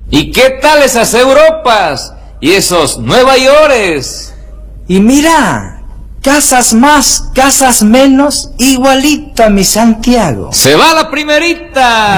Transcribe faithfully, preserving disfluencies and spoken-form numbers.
¿Y qué tal esas Europas? Y esos Nueva Yorkes. Y mira, casas más, casas menos, igualito a mi Santiago. ¡Se va la primerita!